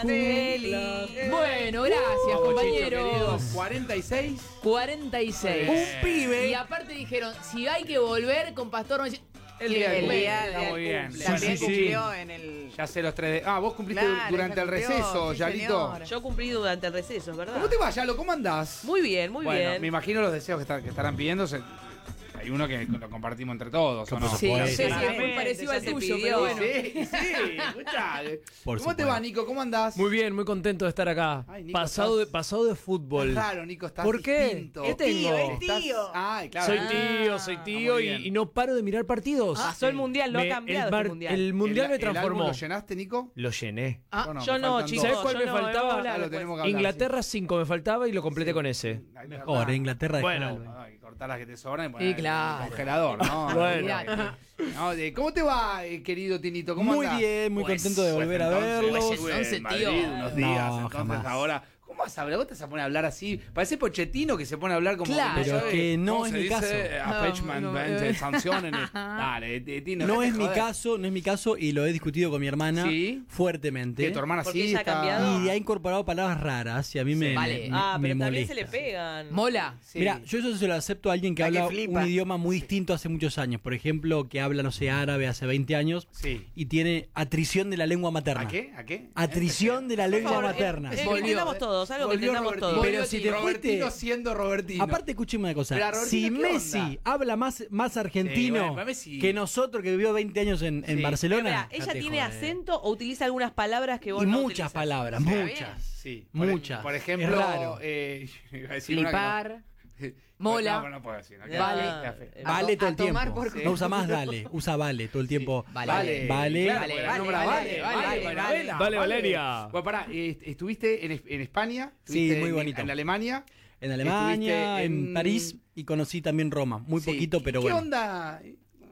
Bueno, gracias, compañeros. 46. 46. Un pibe. Y aparte dijeron, si hay que volver con Pastor... El día El del día está del muy bien. cumple. Bueno, También sí, cumplió en el... Ya sé los 3 de... vos cumpliste Claro, durante ya el cumplió, receso, sí, Yarito. señor. Yo cumplí durante el receso, ¿verdad? ¿Cómo te va, Yalo? ¿Cómo andás? Muy bien, muy Bueno, bien. me imagino los deseos que estarán pidiendo. Hay uno que lo compartimos entre todos, ¿o no? Sí, no sé si es muy Claramente, parecido ya al se tuyo, pidió. pero bueno. Sí, escuchá. Por ¿Cómo te supuesto. va, Nico? ¿Cómo andás? Muy bien, muy contento de estar acá. Ay, Nico, Pasado de fútbol. Claro, Nico, estás ¿Por qué? distinto. ¿Qué tengo? Es tío. Ay, claro. Soy tío muy bien. y no paro de mirar partidos. Pasó el mundial, no ha cambiado el mundial. El mundial me ¿El álbum transformó. lo llenaste, Nico? Lo llené. Bueno, yo me no, faltan chicos. ¿Sabes dos. cuál yo me no, faltaba? vamos a hablar Ah, lo después. tenemos que hablar, Inglaterra 5 me faltaba y lo completé con ese. Mejor, Inglaterra de Bueno. Ay, cortar las que te sobran y Y poner en claro. el congelador, ¿no? Bueno. No, ¿cómo te va, querido Tinito? ¿Cómo Muy andás? bien, muy contento de volver a verlos. Entonces, en Madrid tío. unos días, No, entonces jamás. ahora... ¿Cómo vas a hablar? ¿Vos te vas a poner a hablar así? Parece Pochettino que se pone a hablar como... Claro. Pero ¿sabe? que no ¿Cómo es se mi dice? caso. Attachment, No, sanciones. Dale, Tino. No dejate es mi joder. caso, no es mi caso y lo he discutido con mi hermana ¿Sí? fuertemente. ¿Qué, tu hermana Porque sí ella ha está... cambiado. Y ha incorporado palabras raras y a mí me, Vale. me, Ah, me pero también molesta. se le pegan. Mola. Sí. Mira, yo eso se lo acepto a alguien que La que habla flipa. un idioma muy distinto hace muchos años. Por ejemplo, que habla, no sé, árabe hace 20 años Sí. y tiene atrición de la lengua materna. ¿A qué? ¿A qué? Atrición de la lengua favor, materna. que entendamos todos, algo que Volvió entendamos Robertino. todos. Pero si te Robertino fuiste- siendo Robertino. Aparte, escúcheme una cosa. Pero a Robertino, Si ¿qué Messi onda? habla más argentino Sí, bueno, Messi- que nosotros, que vivió 20 años en Sí. Barcelona. Espera, ¿ella dejate tiene joder. acento o utiliza algunas palabras que vos Y no muchas utilizas? palabras, Está muchas. Sí. Muchas. Por ejemplo... Es raro. iba a decir una que no. Flipar. Mola. No puedo decir. ¿no? Vale. Queda feo. Vale todo el a tomar tiempo. por- No usa más dale, usa vale todo el tiempo. Vale. Vale. Claro, Vale, porque vale, nombra vale, vale, Valeria. Vale, Valeria. Bueno, pará, estuviste en España. Sí, estuviste muy en- bonito. En Alemania. En Alemania, Estuviste en París y conocí también Roma. Muy Sí. poquito, pero ¿Qué bueno. onda?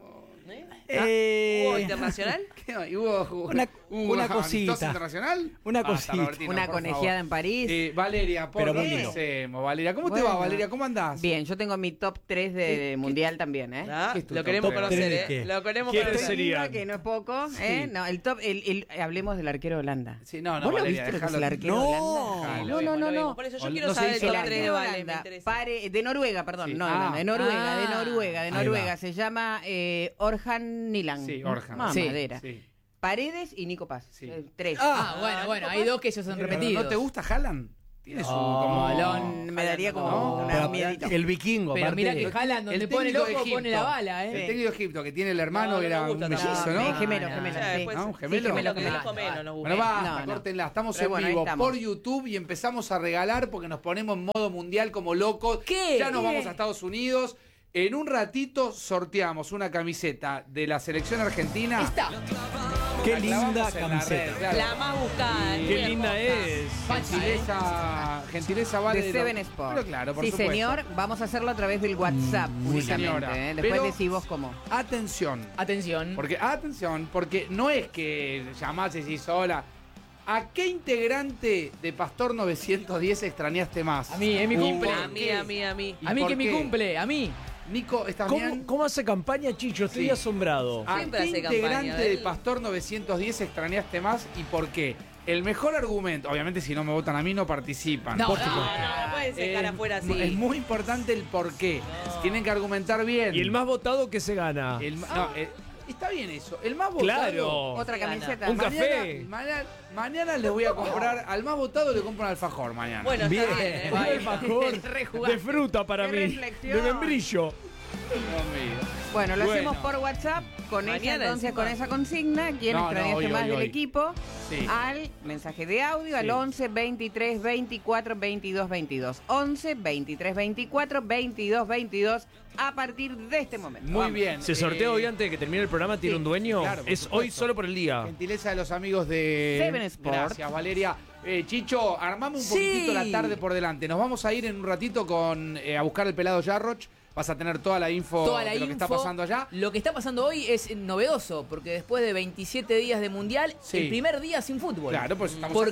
¿Hubo internacional? ¿Qué onda? ¿Hubo Una amistoso cosita. internacional? Una Basta, cosita. Robertino, Una por conejeada favor. en París. Valeria, por Pero qué muy lindo. hacemos, Valeria? ¿Cómo te Bueno. va, Valeria? ¿Cómo andás? Bien, yo tengo mi top 3 de mundial también, ¿eh? Ah, ¿Qué es tu lo top queremos tres? conocer, ¿De qué? ¿eh? Lo queremos ¿Quién conocer. sería? Que no es poco, ¿eh? No, el top, hablemos del arquero de Holanda. Sí, no, ¿Vos lo Valeria, viste lo que es dejalo. el arquero de Holanda? Dejalo. No, no. Por eso yo O- quiero no se saber el hizo top la- 3 de de Vale, me Holanda, interesa. de Noruega, perdón, Sí. no de Holanda, de Noruega, Ah. de Noruega, de Ahí Noruega. va. Se llama Orhan Nilan. Sí, Orhan. Mamadera. Sí. Paredes y Nico Paz. Sí. 3. Bueno, hay dos que ellos son Pero repetidos. ¿no te gusta Haaland? Tiene su... Oh, como... Me daría como No, una Pero miedito. el vikingo, Pero aparte. mira que Haaland, donde el pone el técnico ojo, de Egipto. pone la bala, El ¿eh? técnico de Egipto, que tiene el hermano No, que no era me gusta un tanto. mellizo, No, ¿no? gemelo, No, gemelo. Ya, Sí. después- Ah, un sí, gemelo. lo que Gemelo. dijo menos nos gusta. Bueno, basta, No. córtenla. Estamos Pero en bueno, ahí vivo estamos. por YouTube y empezamos a regalar porque nos ponemos en modo mundial como locos. ¿Qué? Ya nos ¿Qué? vamos a Estados Unidos. En un ratito sorteamos una camiseta de la selección argentina. Está. Qué La linda clavamos en la camiseta. red, claro. La más buscada. Sí. muy Qué linda hermosa. Gentileza, gentileza vale. De Seven Sport. Pero claro, por sí, supuesto. señor. Vamos a hacerlo a través del WhatsApp únicamente. señora. Después Pero- decís vos cómo. Atención. Atención. Porque no es que llamás y decís hola. ¿A qué integrante de Pastor 910 extrañaste más? A mí, es mi cumple. A mí, a mí, a mí. ¿Y A mí por que mi qué? cumple, a mí. Nico, ¿estás bien? ¿Cómo hace campaña, Chicho? Estoy Sí. asombrado. ¿A Siempre qué hace integrante campaña, de él. Pastor 910 extrañaste más y por qué? El mejor argumento, obviamente si no me votan a mí no participan. No, Por no, supuesto. No pueden dejar afuera así. Es muy importante el por qué. Tienen que argumentar bien. Y el más votado que se gana. Está bien eso. El más votado. Claro. Otra Sí, gana. camiseta. Un café. Mañana les voy a comprar. Al más votado le compro un alfajor mañana. Bueno, Bien. está bien. Un alfajor Rejugado. de fruta para Qué mí. reflexión. De membrillo. Dios mío. Bueno, lo Bueno. hacemos por WhatsApp con Mañana entonces encima. con esa consigna. ¿Quién No, extrañaste hoy, más hoy, del hoy. equipo? Sí. Al mensaje de audio al Sí. 11 23 24 22 22. 11 23 24 22 22 a partir de este momento. Muy Vamos. bien. Se sortea hoy antes de que termine el programa. ¿Tiene sí, un dueño? claro, por es supuesto. hoy solo por el día. Gentileza de los amigos de Seven Sport. Gracias, Valeria. Chicho, armamos un Sí. poquitito la tarde por delante. Nos vamos a ir en un ratito a buscar el pelado Jarroch. Vas a tener toda la info Toda la de lo que está info. pasando allá. Lo que está pasando hoy es novedoso, porque después de 27 días de mundial, Sí. el primer día sin fútbol. Claro, pues estamos acá,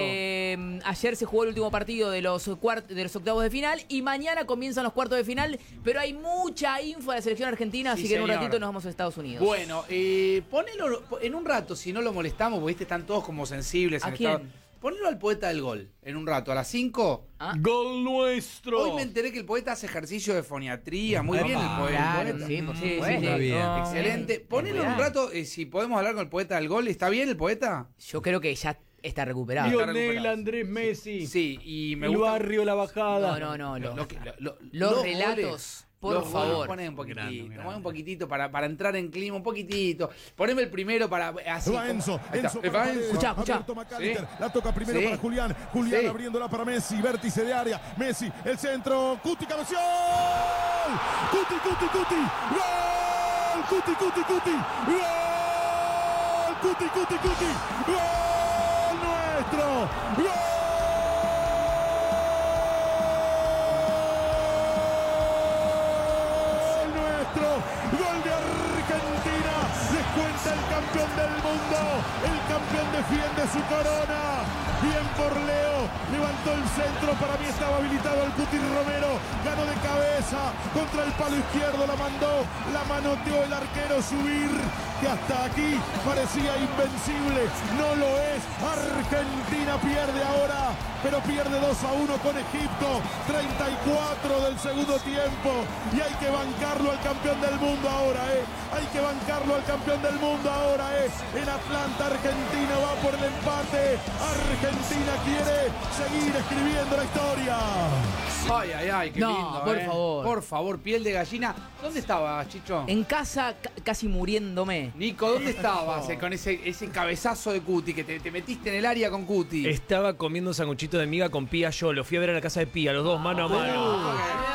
porque ayer se jugó el último partido de los octavos de final y mañana comienzan los cuartos de final, pero hay mucha info de la selección argentina, Sí, así que en un señor. ratito nos vamos a Estados Unidos. Bueno, ponelo en un rato, si no lo molestamos, porque ¿viste? Están todos como sensibles. ¿A en quién? estado- Ponelo al poeta del gol en un rato, a las 5. ¡Gol nuestro! Hoy me enteré que el poeta hace ejercicio de foniatría. Muy bien el Epa, poeta. Claro, el poeta. sí, por Sí, supuesto. Muy bien. Excelente. Ponelo en un rato, si podemos hablar con el poeta del gol. ¿Está bien el poeta? Yo creo que ya está recuperado. Dios. Lionel Andrés Messi. Sí, y me El gusta. barrio La Bajada. No. Los Los goles, relatos, por los goles, favor. Poné un poquitito, Grande, grande. poné un poquitito para entrar en clima, un poquitito. Poneme el primero para así. Va Enzo, Ahí está. Enzo Va para Enzo. Paredes, Escuchá. Alberto McAllister, Sí. la toca primero Sí. para Julián, Julián Sí. abriéndola para Messi, vértice de área, Messi, el centro, Cuti cabeció, Cuti, gol, Cuti, gol, Cuti, gol nuestro, gol nuestro, gol de Argentina, descuenta el campeón del mundo, el campeón defiende su corona, bien por Leo, levantó el centro, para mí estaba habilitado el Cuti Romero, ganó de cabeza, contra el palo izquierdo la mandó, la manoteó el arquero Subir, que hasta aquí parecía invencible, no lo es, Argentina pierde ahora, pero pierde 2-1 con Egipto, 34 del segundo tiempo, y hay que bancarlo al campeón del mundo ahora, hay que bancarlo al campeón del mundo ahora, en Atlanta Argentina va por el empate, Argentina quiere seguir escribiendo la historia. Ay, qué No, lindo. por favor. Por favor, piel de gallina. ¿Dónde estabas, Chicho? En casa, casi muriéndome. Nico, ¿dónde estabas con ese cabezazo de Cuti que te metiste en el área con Cuti? Estaba comiendo un sanguchito de miga con Pía yo. Lo fui a ver a la casa de Pía, los dos mano a mano.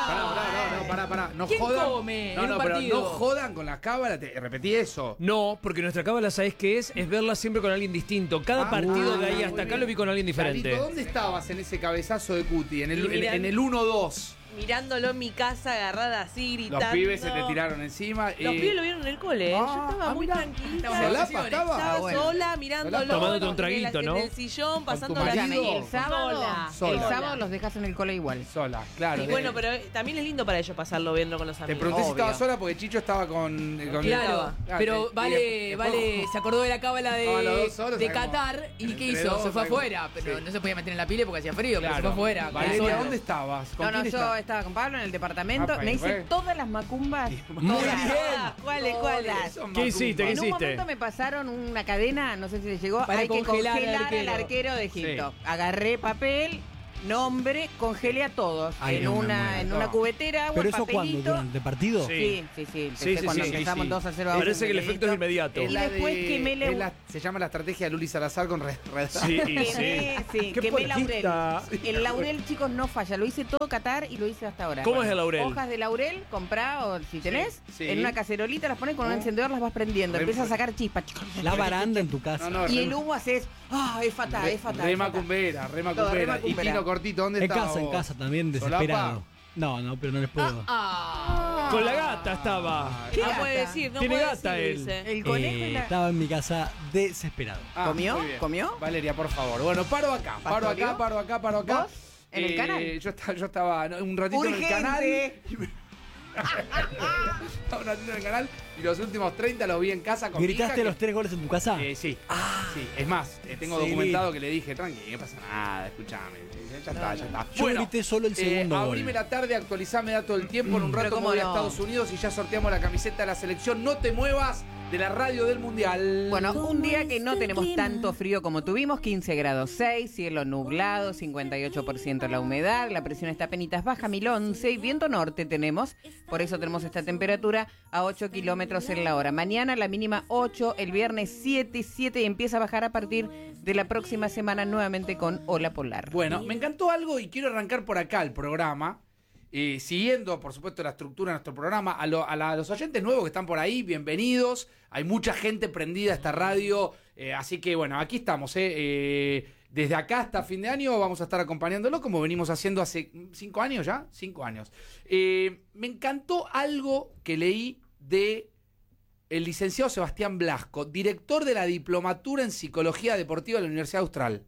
Pará. No ¿Quién jodan. come en un pero partido? no jodan con las cábalas. Repetí eso. No, porque nuestra cábala, ¿sabes qué es? Es verla siempre con alguien distinto. Cada partido de ahí hasta acá lo vi con alguien diferente. Carlito, ¿dónde estabas en ese cabezazo de Cuti? En el Mira. 1-2. Mirándolo en mi casa, agarrada así, gritando. Los pibes se te tiraron encima. Los pibes lo vieron en el cole. Yo estaba muy mirá. tranquila. ¿Solapa estaba? Estaba bueno. sola, mirándolo. Solapa. Tomándote un en traguito, el- ¿no? En el sillón, pasando tu la marido. Escúchame, y el sábado, Sola. el sábado los dejas en el cole igual. Sola, claro. Y bueno, pero también es lindo para ellos pasarlo viendo con los Te amigos. pregunté si Obvio. estabas sola porque Chicho estaba con Claro, pero Vale se acordó de la cábala Estaban los dos solos, de sabemos. Qatar y ¿qué Entre hizo? dos, Se fue sabemos. afuera, pero Sí. no se podía meter en la pile porque hacía frío, pero se fue Claro. afuera. Valeria, solo. ¿dónde estabas? ¿Con No, quién yo estabas? estaba con Pablo en el departamento, Ah, me hice bueno. todas las macumbas. Muy bien. ¿Cuáles? ¿Qué hiciste? ¿Qué En un hiciste? momento me pasaron una cadena, no sé si les llegó, Para hay que congelar congelar al al arquero de Egipto. Sí. Agarré papel, nombre, congelé a todos Ay, en no me una muero. en una cubetera, agua, ¿Pero el eso cuándo? papelito. ¿Durante el partido? Sí. Sí. Sí, Empecé sí, cuando sí, empezamos sí. 2-0 a Parece que el efecto es listo. inmediato. Y después quemé se llama la estrategia de Luli Salazar con Red. Sí, Quemé Qué laurel. política. El laurel, chicos, no falla. Lo hice todo Qatar y lo hice hasta ahora. ¿Cómo es el laurel? Hojas de laurel, comprá o si tenés, sí. en una cacerolita las pones con un encendedor, las vas prendiendo. Re- Empiezas a sacar chispas. La baranda en tu casa. No, Y el humo haces, es fatal, es fatal. Re es fatal. macumbera, re Todo, macumbera. re Y macumbera. Tino Cortito, ¿dónde En estabas casa, en vos? casa también, ¿Solapa? desesperado. No, pero no les puedo. Con la gata estaba. ¿Qué No gata? puede decir, no Tiene puede gata decir, él. dice. El conejo y la... Estaba en mi casa desesperado. ¿Comió? muy bien. ¿Comió? Valeria, por favor. Bueno, paro acá. ¿Pastoreó? ¿Vos? ¿En el canal? Yo estaba un ratito en el canal. Urgente. Estaba un ratito en el canal y los últimos 30 los vi en casa con mi ¿Gritaste hija los 3 goles en tu casa? Sí. Sí. Es más, tengo Sí. documentado que le dije, tranqui, no pasa nada, escuchame. Ya está. Yo grité solo el segundo gol. Abrime la tarde, actualizame dato del tiempo. En un Pero rato me cómo voy a no. Estados Unidos y ya sorteamos la camiseta de la selección. No te muevas de la radio del Mundial. Bueno, un día que no tenemos tanto frío como tuvimos, 15 grados 6, cielo nublado, 58% la humedad, la presión está penitas baja, 1011 y viento norte tenemos, por eso tenemos esta temperatura a 8 kilómetros en la hora. Mañana la mínima 8, el viernes 7 y empieza a bajar a partir de la próxima semana nuevamente con ola polar. Bueno, me encantó algo y quiero arrancar por acá el programa. Siguiendo, por supuesto, la estructura de nuestro programa. A los oyentes nuevos que están por ahí, bienvenidos. Hay mucha gente prendida a esta radio. Así que, bueno, aquí estamos. Desde acá hasta fin de año vamos a estar acompañándolo como venimos haciendo hace 5 años ya. 5 años. Me encantó algo que leí de el licenciado Sebastián Blasco, director de la Diplomatura en Psicología Deportiva de la Universidad Austral.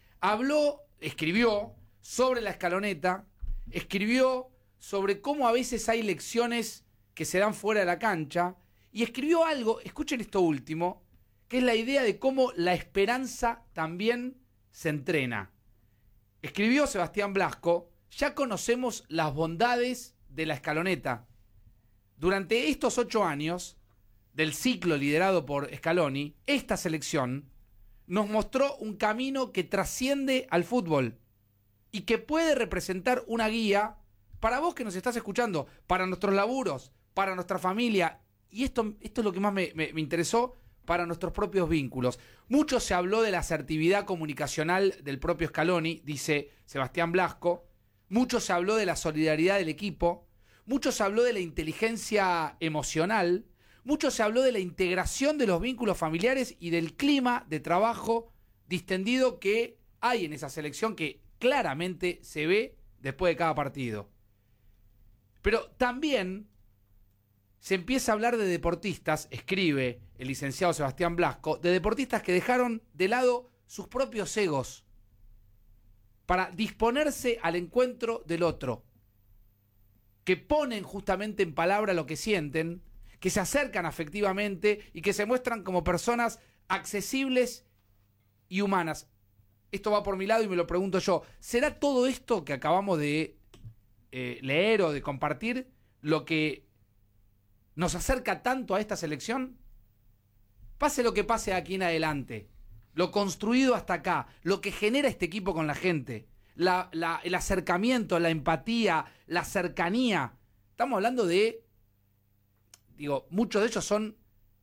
Escribió sobre la escaloneta, escribió sobre cómo a veces hay lecciones que se dan fuera de la cancha y escribió algo, escuchen esto último, que es la idea de cómo la esperanza también se entrena. Escribió Sebastián Blasco, ya conocemos las bondades de la escaloneta. Durante estos 8 años del ciclo liderado por Scaloni, esta selección nos mostró un camino que trasciende al fútbol y que puede representar una guía para vos que nos estás escuchando, para nuestros laburos, para nuestra familia. Y esto es lo que más me interesó, para nuestros propios vínculos. Mucho se habló de la asertividad comunicacional del propio Scaloni, dice Sebastián Blasco. Mucho se habló de la solidaridad del equipo. Mucho se habló de la inteligencia emocional. Mucho se habló de la integración de los vínculos familiares y del clima de trabajo distendido que hay en esa selección, que claramente se ve después de cada partido. Pero también se empieza a hablar de deportistas, escribe el licenciado Sebastián Blasco, de deportistas que dejaron de lado sus propios egos para disponerse al encuentro del otro, que ponen justamente en palabra lo que sienten, que se acercan afectivamente y que se muestran como personas accesibles y humanas. Esto va por mi lado y me lo pregunto yo, ¿será todo esto que acabamos de leer o de compartir lo que nos acerca tanto a esta selección? Pase lo que pase aquí en adelante, lo construido hasta acá, lo que genera este equipo con la gente, el acercamiento, la empatía, la cercanía. Estamos hablando de, muchos de ellos son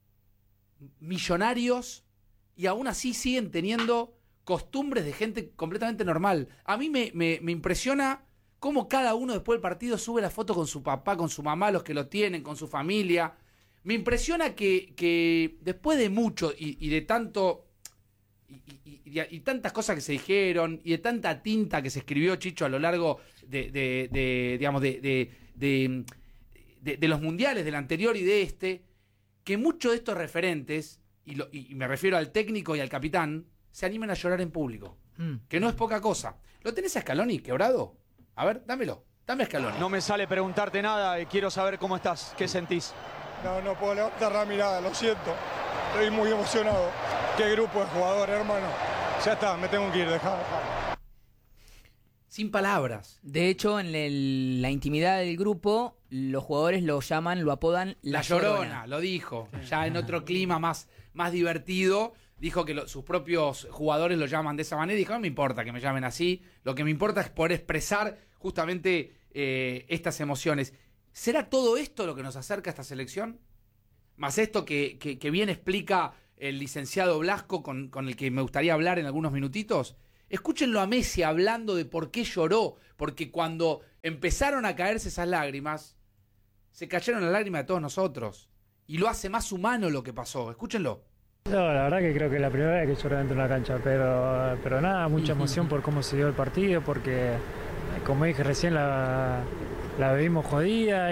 millonarios y aún así siguen teniendo costumbres de gente completamente normal. A mí me impresiona cómo cada uno después del partido sube la foto con su papá, con su mamá, los que lo tienen, con su familia. Me impresiona que después de mucho y de tanto y tantas cosas que se dijeron y de tanta tinta que se escribió, Chicho, a lo largo de los mundiales del anterior y de este, que muchos de estos referentes, y me refiero al técnico y al capitán, se animen a llorar en público. Que no es poca cosa. ¿Lo tenés a Scaloni quebrado? A ver, dámelo. Dame a Scaloni. No me sale preguntarte nada, quiero saber cómo estás, qué sentís. No puedo levantar la mirada, lo siento. Estoy muy emocionado. Qué grupo de jugadores, hermano. Ya está, me tengo que ir, dejá. Sin palabras. De hecho, en la intimidad del grupo, los jugadores lo apodan La Llorona. Lo dijo. Ya en otro clima más divertido, dijo que sus propios jugadores lo llaman de esa manera y dijo, no me importa que me llamen así, lo que me importa es poder expresar justamente estas emociones. ¿Será todo esto lo que nos acerca a esta selección? Más esto que bien explica el licenciado Blasco, con el que me gustaría hablar en algunos minutitos. Escúchenlo a Messi hablando de por qué lloró, porque cuando empezaron a caerse esas lágrimas, se cayeron las lágrimas de todos nosotros. Y lo hace más humano lo que pasó. Escúchenlo. No, la verdad que creo que es la primera vez que lloro dentro de una cancha, pero nada, mucha emoción por cómo se dio el partido, porque como dije recién la vivimos jodida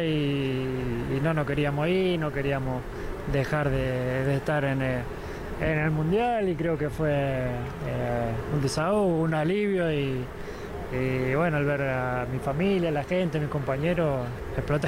y no queríamos ir, no queríamos dejar de estar en el Mundial y creo que fue un desahogo, un alivio y bueno, al ver a mi familia, a la gente, a mis compañeros, exploté.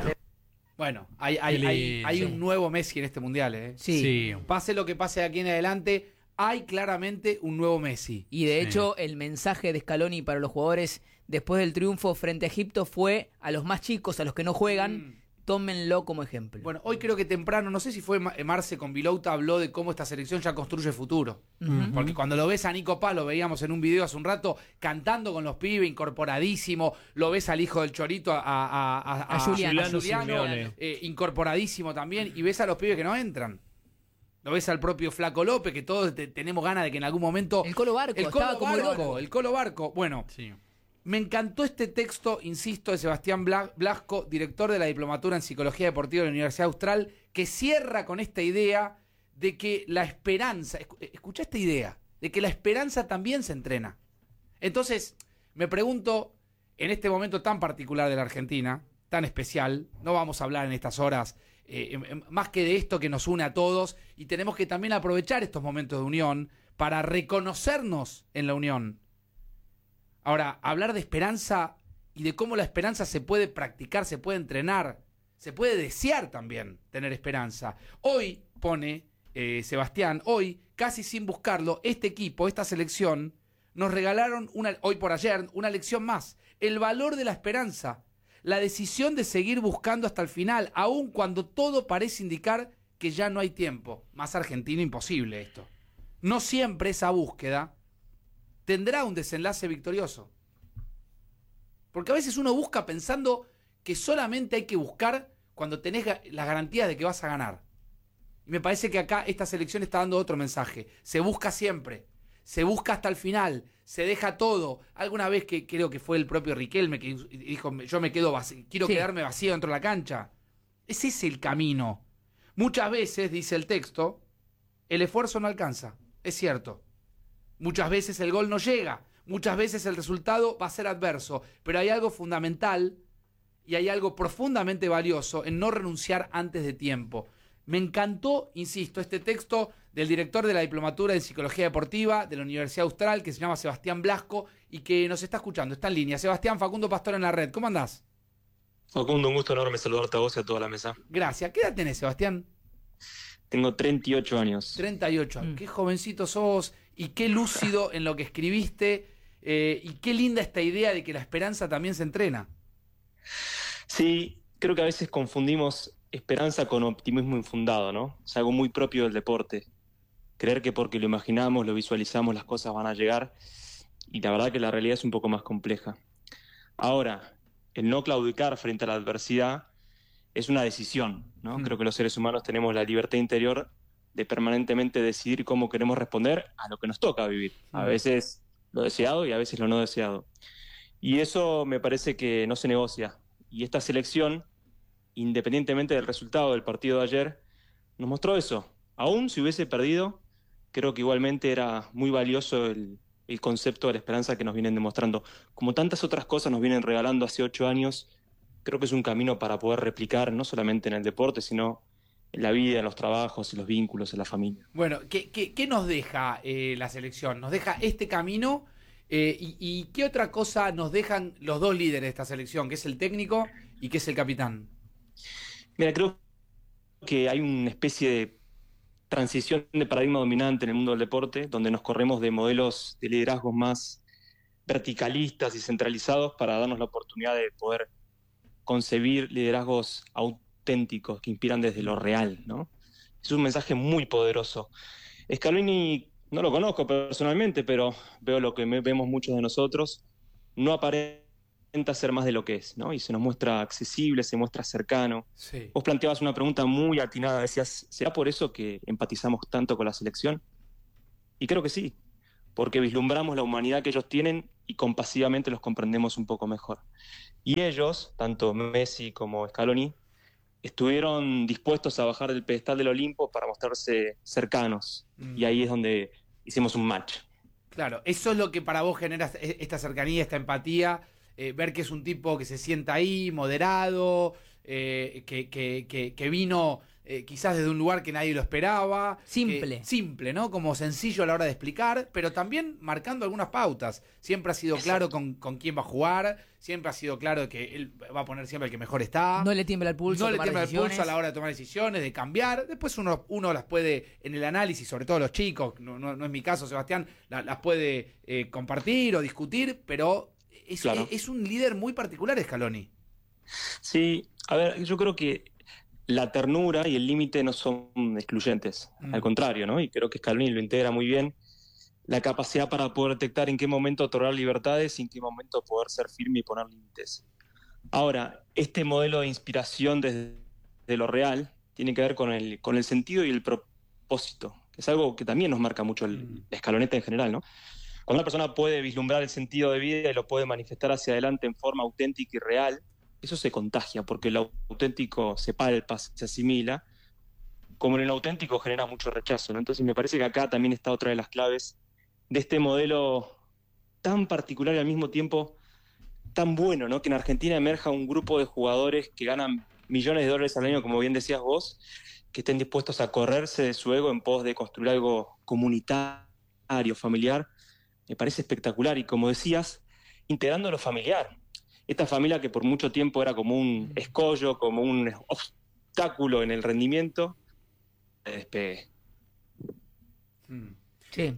Bueno, hay un nuevo Messi en este Mundial, ¿eh? Sí. Pase lo que pase de aquí en adelante, hay claramente un nuevo Messi. Y de hecho, el mensaje de Scaloni para los jugadores después del triunfo frente a Egipto fue a los más chicos, a los que no juegan, tómenlo como ejemplo. Bueno, hoy creo que temprano, no sé si fue Marce con Vilouta, habló de cómo esta selección ya construye futuro. Porque cuando lo ves a Nico Paz, lo veíamos en un video hace un rato, cantando con los pibes, incorporadísimo. Lo ves al hijo del Chorito, a Juliano, incorporadísimo también. Y ves a los pibes que no entran. Lo ves al propio Flaco López, que todos tenemos ganas de que en algún momento... El Colo Barco, estaba como loco. El Colo Barco. Bueno, sí. Me encantó este texto, insisto, de Sebastián Blasco, director de la Diplomatura en Psicología Deportiva de la Universidad Austral, que cierra con esta idea de que la esperanza, escucha esta idea, de que la esperanza también se entrena. Entonces, me pregunto, en este momento tan particular de la Argentina, tan especial, no vamos a hablar en estas horas más que de esto que nos une a todos, y tenemos que también aprovechar estos momentos de unión para reconocernos en la unión. Ahora, hablar de esperanza y de cómo la esperanza se puede practicar, se puede entrenar, se puede desear también tener esperanza. Hoy, pone Sebastián, hoy, casi sin buscarlo, este equipo, esta selección, nos regalaron hoy por ayer una lección más. El valor de la esperanza, la decisión de seguir buscando hasta el final, aun cuando todo parece indicar que ya no hay tiempo. Más argentino imposible esto. No siempre esa búsqueda tendrá un desenlace victorioso. Porque a veces uno busca pensando que solamente hay que buscar cuando tenés las garantías de que vas a ganar. Y me parece que acá esta selección está dando otro mensaje. Se busca siempre, se busca hasta el final, se deja todo. Alguna vez que creo que fue el propio Riquelme que dijo, yo me quedo vacío, quiero quedarme vacío dentro de la cancha. Ese es el camino. Muchas veces, dice el texto, el esfuerzo no alcanza. Es cierto. Muchas veces el gol no llega. Muchas veces el resultado va a ser adverso. Pero hay algo fundamental y hay algo profundamente valioso en no renunciar antes de tiempo. Me encantó, insisto, este texto del director de la Diplomatura en Psicología Deportiva de la Universidad Austral, que se llama Sebastián Blasco y que nos está escuchando. Está en línea. Sebastián, Facundo Pastor en la red. ¿Cómo andás? Facundo, un gusto enorme saludarte a vos y a toda la mesa. Gracias. ¿Qué edad tenés, Sebastián? Tengo 38 años. 38 años. Qué jovencito sos y qué lúcido en lo que escribiste y qué linda esta idea de que la esperanza también se entrena. Sí, creo que a veces confundimos esperanza con optimismo infundado, ¿no? Es algo muy propio del deporte. Creer que porque lo imaginamos, lo visualizamos, las cosas van a llegar. Y la verdad que la realidad es un poco más compleja. Ahora, el no claudicar frente a la adversidad es una decisión, ¿no? Creo que los seres humanos tenemos la libertad interior de permanentemente decidir cómo queremos responder a lo que nos toca vivir. A veces lo deseado y a veces lo no deseado. Y eso me parece que no se negocia. Y esta selección, independientemente del resultado del partido de ayer, nos mostró eso. Aún si hubiese perdido, creo que igualmente era muy valioso el concepto de la esperanza que nos vienen demostrando. Como tantas otras cosas nos vienen regalando hace 8 años, creo que es un camino para poder replicar, no solamente en el deporte, sino en la vida, en los trabajos, en los vínculos, en la familia. Bueno, ¿qué nos deja la selección? Nos deja este camino y ¿qué otra cosa nos dejan los dos líderes de esta selección, que es el técnico y que es el capitán? Mira, creo que hay una especie de transición de paradigma dominante en el mundo del deporte, donde nos corremos de modelos de liderazgos más verticalistas y centralizados para darnos la oportunidad de poder concebir liderazgos auténticos que inspiran desde lo real, ¿no? Es un mensaje muy poderoso. Scaloni no lo conozco personalmente, pero veo lo que vemos muchos de nosotros. No aparenta ser más de lo que es, ¿no? Y se nos muestra accesible, se muestra cercano. Sí. Vos planteabas una pregunta muy atinada, decías, ¿será por eso que empatizamos tanto con la selección? Y creo que sí, porque vislumbramos la humanidad que ellos tienen y compasivamente los comprendemos un poco mejor. Y ellos, tanto Messi como Scaloni, estuvieron dispuestos a bajar del pedestal del Olimpo para mostrarse cercanos. Y ahí es donde hicimos un match. Claro, eso es lo que para vos genera esta cercanía, esta empatía, ver que es un tipo que se sienta ahí, moderado, que vino quizás desde un lugar que nadie lo esperaba. Simple. Simple, ¿no? Como sencillo a la hora de explicar, pero también marcando algunas pautas. Siempre ha sido claro con quién va a jugar, siempre ha sido claro que él va a poner siempre el que mejor está. No le tiembla el pulso. No le tiembla el pulso a la hora de tomar decisiones, de cambiar. Después uno las puede, en el análisis, sobre todo los chicos, no es mi caso, Sebastián, las puede compartir o discutir, pero Claro. es un líder muy particular, Scaloni. Sí, a ver, yo creo que la ternura y el límite no son excluyentes, al contrario, ¿no? Y creo que Scaloni lo integra muy bien, la capacidad para poder detectar en qué momento otorgar libertades y en qué momento poder ser firme y poner límites. Ahora, este modelo de inspiración desde lo real tiene que ver con el sentido y el propósito, que es algo que también nos marca mucho la escaloneta en general, ¿no? Cuando una persona puede vislumbrar el sentido de vida y lo puede manifestar hacia adelante en forma auténtica y real, eso se contagia, porque lo auténtico se palpa, se asimila, como en el auténtico genera mucho rechazo, ¿no? Entonces me parece que acá también está otra de las claves de este modelo tan particular y al mismo tiempo tan bueno, ¿no? Que en Argentina emerja un grupo de jugadores que ganan millones de dólares al año, como bien decías vos, que estén dispuestos a correrse de su ego en pos de construir algo comunitario, familiar. Me parece espectacular y, como decías, integrando lo familiar. Esta familia que por mucho tiempo era como un escollo, como un obstáculo en el rendimiento, despegue. Sí.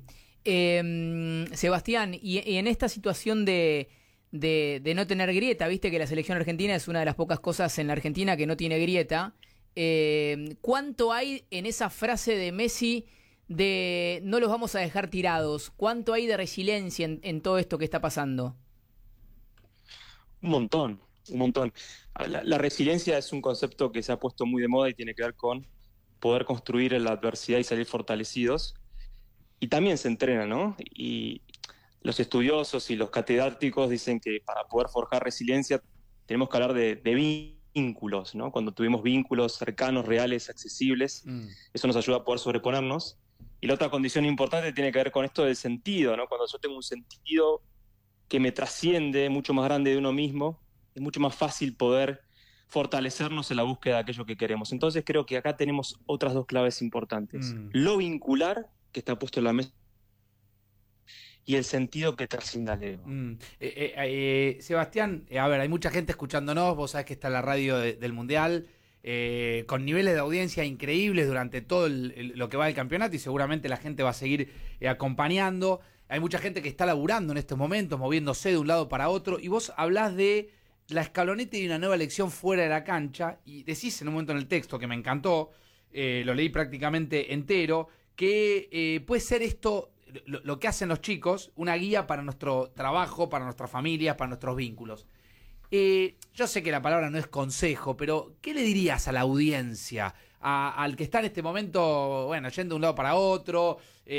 Sebastián, y en esta situación de no tener grieta, viste que la selección argentina es una de las pocas cosas en la Argentina que no tiene grieta. ¿Cuánto hay en esa frase de Messi de no los vamos a dejar tirados? ¿Cuánto hay de resiliencia en todo esto que está pasando? Un montón. La resiliencia es un concepto que se ha puesto muy de moda y tiene que ver con poder construir en la adversidad y salir fortalecidos. Y también se entrena, ¿no? Y los estudiosos y los catedráticos dicen que para poder forjar resiliencia tenemos que hablar de vínculos, ¿no? Cuando tuvimos vínculos cercanos, reales, accesibles, eso nos ayuda a poder sobreponernos. Y la otra condición importante tiene que ver con esto del sentido, ¿no? Cuando yo tengo un sentido que me trasciende, mucho más grande de uno mismo, es mucho más fácil poder fortalecernos en la búsqueda de aquello que queremos. Entonces creo que acá tenemos otras dos claves importantes. Lo vincular, que está puesto en la mesa, y el sentido que trasciende al ego. Sebastián, a ver, hay mucha gente escuchándonos, vos sabés que está la radio del Mundial, con niveles de audiencia increíbles durante todo lo que va del campeonato, y seguramente la gente va a seguir acompañando. Hay mucha gente que está laburando en estos momentos, moviéndose de un lado para otro, y vos hablás de la escaloneta y una nueva elección fuera de la cancha, y decís en un momento en el texto, que me encantó, lo leí prácticamente entero, que puede ser esto, lo que hacen los chicos, una guía para nuestro trabajo, para nuestras familias, para nuestros vínculos. Yo sé que la palabra no es consejo, pero ¿qué le dirías a la audiencia? Al que está en este momento, bueno, yendo de un lado para otro,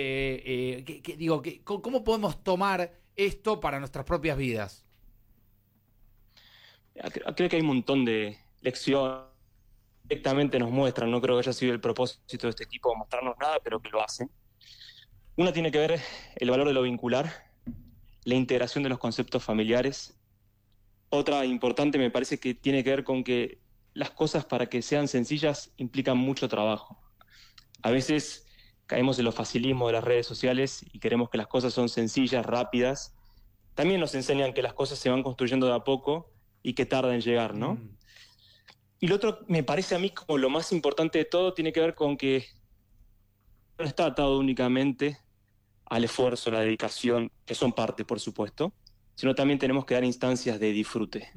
¿cómo podemos tomar esto para nuestras propias vidas? Creo que hay un montón de lecciones que directamente nos muestran, no creo que haya sido el propósito de este equipo mostrarnos nada, pero que lo hacen. Una tiene que ver el valor de lo vincular, la integración de los conceptos familiares. Otra importante me parece que tiene que ver con que las cosas, para que sean sencillas, implican mucho trabajo. A veces caemos en los facilismos de las redes sociales y queremos que las cosas son sencillas, rápidas. También nos enseñan que las cosas se van construyendo de a poco y que tarda en llegar, ¿no? Y lo otro, me parece a mí como lo más importante de todo, tiene que ver con que no está atado únicamente al esfuerzo, a la dedicación, que son parte, por supuesto, sino también tenemos que dar instancias de disfrute.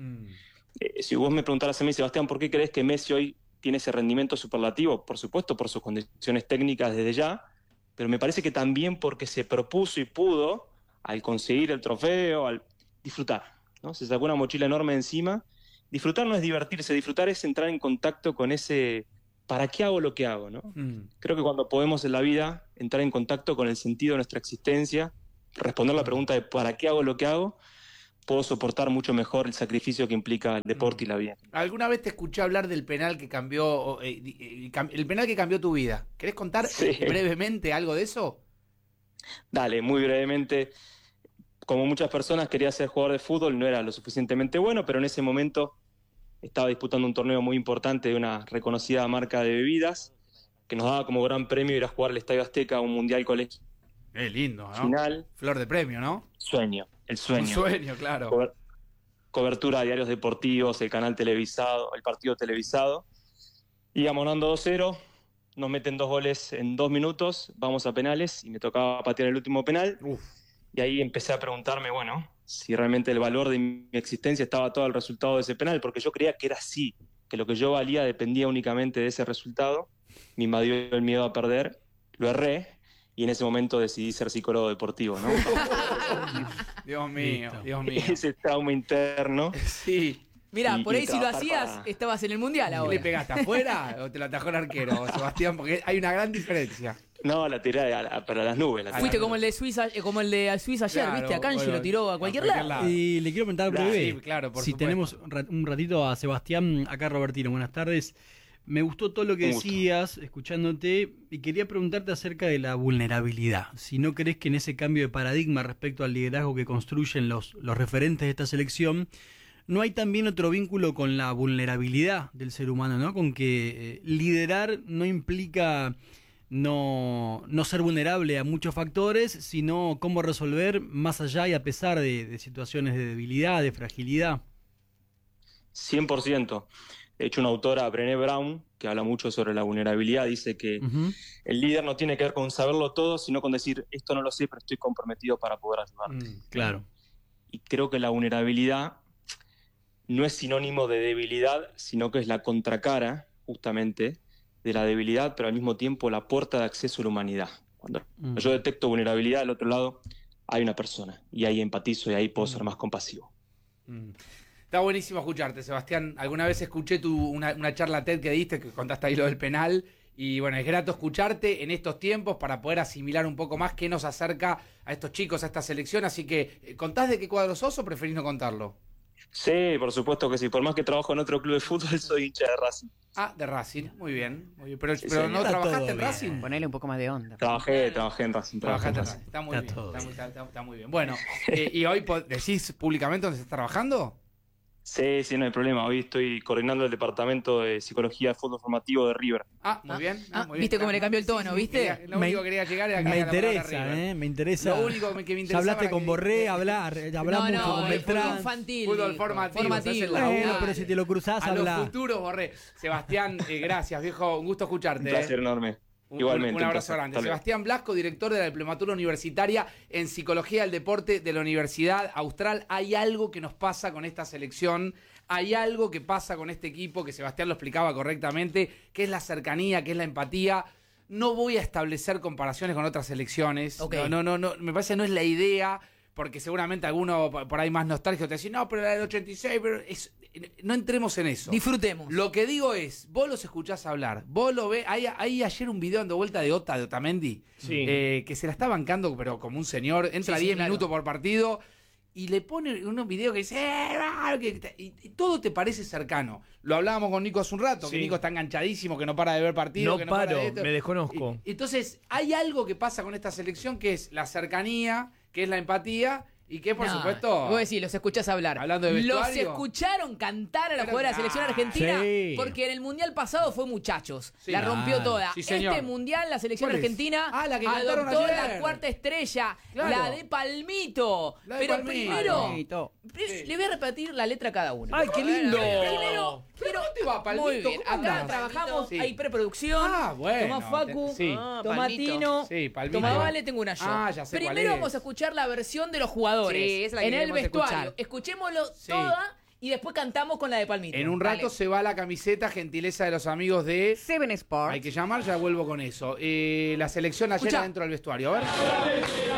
Si vos me preguntaras a mí, Sebastián, ¿por qué crees que Messi hoy tiene ese rendimiento superlativo? Por supuesto, por sus condiciones técnicas desde ya, pero me parece que también porque se propuso y pudo, al conseguir el trofeo, al disfrutar, ¿no? Se sacó una mochila enorme encima. Disfrutar no es divertirse, disfrutar es entrar en contacto con ese ¿para qué hago lo que hago, no? Creo que cuando podemos en la vida entrar en contacto con el sentido de nuestra existencia, responder la pregunta de ¿para qué hago lo que hago?, puedo soportar mucho mejor el sacrificio que implica el deporte y la vida. ¿Alguna vez te escuché hablar del penal que cambió, el penal que cambió tu vida? ¿Querés contar brevemente algo de eso? Dale, muy brevemente. Como muchas personas, quería ser jugador de fútbol, no era lo suficientemente bueno, pero en ese momento estaba disputando un torneo muy importante de una reconocida marca de bebidas, que nos daba como gran premio ir a jugar al Estadio Azteca, un mundial colegio. Qué lindo, ¿no? Final. Flor de premio, ¿no? El sueño. Un sueño, claro. Cobertura de diarios deportivos, el canal televisado, el partido televisado. Íbamos ganando 2-0, nos meten 2 goles en 2 minutos, vamos a penales y me tocaba patear el último penal. Y ahí empecé a preguntarme, bueno, si realmente el valor de mi existencia estaba todo el resultado de ese penal, porque yo creía que era así, que lo que yo valía dependía únicamente de ese resultado. Me invadió el miedo a perder, lo erré, y en ese momento decidí ser psicólogo deportivo, ¿no? Dios mío, Dios mío. Ese trauma interno. Sí. Mirá, por ahí si lo hacías, estabas en el Mundial ahora. ¿Le pegaste afuera o te lo atajó el arquero, Sebastián? Porque hay una gran diferencia. No, la tiré para las nubes. Fuiste como el de Suiza, como el de Suiza ayer, Claro, ¿viste? A Kanji bueno, lo tiró a cualquier lado. Y le quiero preguntar breve, Sí, claro, por si supuesto. tenemos un ratito a Sebastián, acá Robertino, buenas tardes. Me gustó todo lo que Un gusto. decías, escuchándote, y quería preguntarte acerca de la vulnerabilidad. Si no crees que en ese cambio de paradigma respecto al liderazgo que construyen los referentes de esta selección, ¿no hay también otro vínculo con la vulnerabilidad del ser humano, ¿no? Con que liderar no implica no ser vulnerable a muchos factores, sino cómo resolver más allá y a pesar de situaciones de debilidad, de fragilidad. 100%. De hecho, una autora, Brené Brown, que habla mucho sobre la vulnerabilidad, dice que el líder no tiene que ver con saberlo todo, sino con decir, esto no lo sé, pero estoy comprometido para poder ayudarte. Claro. Y creo que la vulnerabilidad no es sinónimo de debilidad, sino que es la contracara, justamente, de la debilidad, pero al mismo tiempo la puerta de acceso a la humanidad. Cuando yo detecto vulnerabilidad, del otro lado hay una persona, y ahí empatizo, y ahí puedo ser más compasivo. Está buenísimo escucharte, Sebastián. Alguna vez escuché una charla TED que diste, que contaste ahí lo del penal, y bueno, es grato escucharte en estos tiempos para poder asimilar un poco más qué nos acerca a estos chicos, a esta selección. Así que, ¿contás de qué cuadro sos o preferís no contarlo? Sí, por supuesto que sí. Por más que trabajo en otro club de fútbol, soy hincha de Racing. Ah, de Racing. Muy bien. Muy bien. Pero señor. ¿no Está trabajaste todo en bien. Racing? Ponele un poco más de onda. Trabajé en Racing. Trabajaste en Racing. Está muy bien. Está muy bien. Bueno, ¿y hoy decís públicamente dónde estás trabajando? Sí, no hay problema. Hoy estoy coordinando el departamento de psicología de fútbol formativo de River. Ah, muy bien. Muy bien. ¿Viste cómo le cambió el tono, viste? Lo único que quería llegar era que Me era la palabra interesa, River. me interesa. Lo único que me Ya interesaba hablaste era con que- Borré, hablamos con fútbol Beltrán. infantil. Fútbol dijo. formativo. se hace el laburo. Bueno, pero si te lo cruzás, A los habla. futuros, Borré. Sebastián, gracias, viejo. Un gusto escucharte. Un placer enorme. Igualmente. Un abrazo placer. grande. Hasta luego. Sebastián Blasco, director de la Diplomatura Universitaria en Psicología del Deporte de la Universidad Austral. Hay algo que nos pasa con esta selección, hay algo que pasa con este equipo, que Sebastián lo explicaba correctamente, que es la cercanía, que es la empatía. No voy a establecer comparaciones con otras selecciones. Ok. No, me parece que no es la idea, porque seguramente alguno por ahí más nostálgico te dice, no, pero la del 86, pero no entremos en eso. Disfrutemos. Lo que digo es, vos los escuchás hablar, vos lo ves, hay ayer un video dando vuelta de Otamendi, Sí. que se la está bancando, pero como un señor, entra Sí, 10 claro. minutos por partido y le pone un video que dice, y todo te parece cercano. Lo hablábamos con Nico hace un rato, que Sí. Nico está enganchadísimo, que no para de ver partidos, No que no para paro, de esto. me desconozco. Entonces, hay algo que pasa con esta selección que es la cercanía, que es la empatía y que, por No, supuesto... Vos decís, los escuchás hablar. Hablando de Los vestuario. escucharon cantar a los Pero jugadores de la selección argentina Sí. porque en el mundial pasado fue muchachos. Sí. La rompió Claro. toda. Sí, señor. Este mundial, la selección ¿Cuál es? argentina Ah, la que cantaron adoptó ayer. la cuarta estrella, Claro. la de Palmito. La de Pero Palmito. primero, Palmito. le voy a repetir la letra a cada uno. ¡Ay, qué lindo! Primero, ¿Pero dónde va, Palmito? muy bien. ¿Cómo Acá andás? trabajamos, Sí. hay preproducción. Ah, bueno. Tomá Facu, Sí. tomá Palmito. Tino, Sí, Palmito. tomá Vale, tengo una yo. Ah, ya sé cuál Primero es. vamos a escuchar la versión de los jugadores Sí, esa es la que en el queremos vestuario. escuchar. Escuchémoslo Sí. toda y después cantamos con la de Palmito. En un rato Dale. se va la camiseta, gentileza de los amigos de... Seven Sports. Hay que llamar, ya vuelvo con eso. La selección ayer Escuchá. adentro del vestuario. A ver.